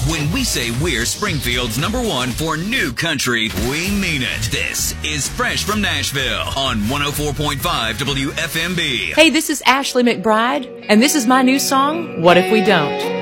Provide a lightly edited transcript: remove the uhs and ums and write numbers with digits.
When we say we're Springfield's #1 for new country, we mean it. This is Fresh from Nashville on 104.5 WFMB. Hey, this is Ashley McBride, and this is my new song, What If We Don't?